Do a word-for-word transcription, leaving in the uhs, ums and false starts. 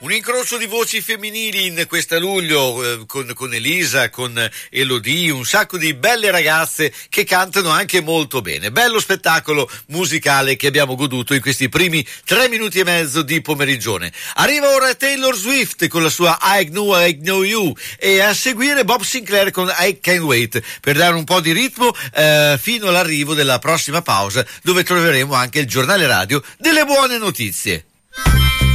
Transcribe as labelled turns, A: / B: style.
A: Un incrocio di voci femminili in questa luglio eh, con, con Elisa, con Elodie, un sacco di belle ragazze che cantano anche molto bene. Bello spettacolo musicale che abbiamo goduto in questi primi tre minuti e mezzo di pomerigione. Arriva ora Taylor Swift con la sua I Know I Know You e a seguire Bob Sinclair con I Can't Wait per dare un po' di ritmo eh, fino all'arrivo della prossima pausa, dove troveremo anche il giornale radio delle buone notizie.